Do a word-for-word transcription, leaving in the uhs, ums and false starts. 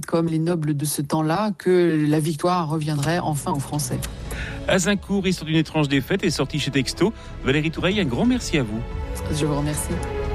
comme les nobles de ce temps-là, que la victoire reviendrait enfin aux Français. Azincourt, histoire d'une étrange défaite, est sorti chez Texto. Valérie Toureille, un grand merci à vous. Je vous remercie.